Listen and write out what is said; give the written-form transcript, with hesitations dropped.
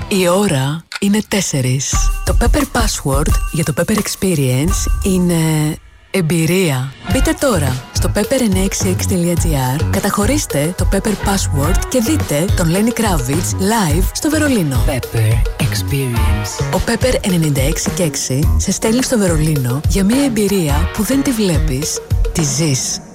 Η ώρα είναι 4. Το Pepper Password για το Pepper Experience είναι εμπειρία. Μπείτε τώρα στο pepper966.gr, καταχωρήστε το Pepper Password και δείτε τον Lenny Kravitz live στο Βερολίνο. Pepper Experience. Ο Pepper 96,6 σε στέλνει στο Βερολίνο για μια εμπειρία που δεν τη βλέπεις, τη ζεις.